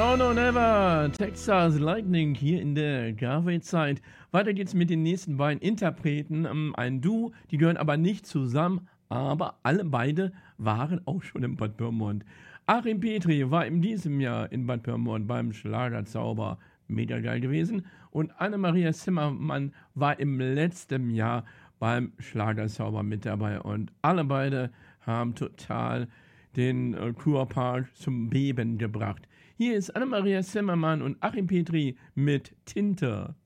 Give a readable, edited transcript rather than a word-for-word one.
Now No Never, Texas Lightning hier in der Garvey-Zeit. Weiter geht's mit den nächsten beiden Interpreten. Ein Duo, die gehören aber nicht zusammen, aber alle beide waren auch schon in Bad Pyrmont. Achim Petri war in diesem Jahr in Bad Pyrmont beim Schlagerzauber mega geil gewesen. Und Annemaria Zimmermann war im letzten Jahr beim Schlagerzauber mit dabei. Und alle beide haben total den Kurpark zum Beben gebracht. Hier ist Annemaria Zimmermann und Achim Petri mit Tinte.